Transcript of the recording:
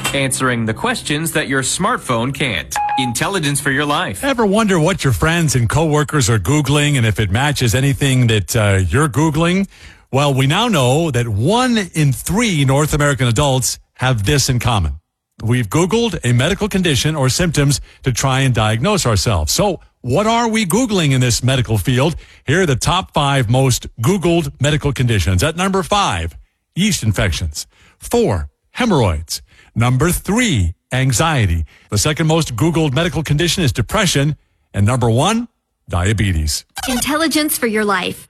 Answering the questions that your smartphone can't. Intelligence for your life. Ever wonder what your friends and coworkers are Googling and if it matches anything that you're Googling? Well, we now know that 1 in 3 North American adults have this in common. We've Googled a medical condition or symptoms to try and diagnose ourselves. So what are we Googling in this medical field? Here are the top 5 most Googled medical conditions. At number 5, yeast infections. 4, hemorrhoids. Number 3, anxiety. The second most Googled medical condition is depression. And number 1, diabetes. Intelligence for your life.